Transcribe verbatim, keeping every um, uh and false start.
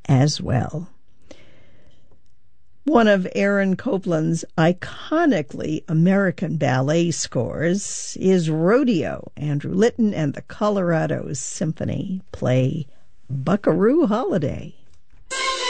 as well. One of Aaron Copland's iconically American ballet scores is Rodeo. Andrew Litton and the Colorado Symphony play Buckaroo Holiday.